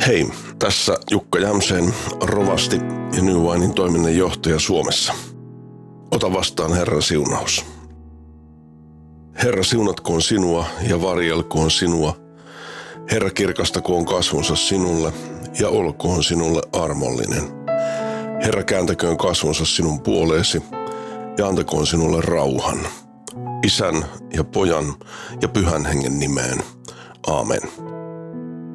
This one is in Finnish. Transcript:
Hei, tässä Jukka Jämseen, rovasti ja New Winein toiminnanjohtaja Suomessa. Ota vastaan Herran siunaus. Herra siunatkoon sinua ja varjelkoon sinua. Herra kirkastakoon kasvonsa sinulle ja olkoon sinulle armollinen. Herra kääntäköön kasvonsa sinun puoleesi ja antakoon sinulle rauhan. Isän ja Pojan ja Pyhän Hengen nimeen. Aamen.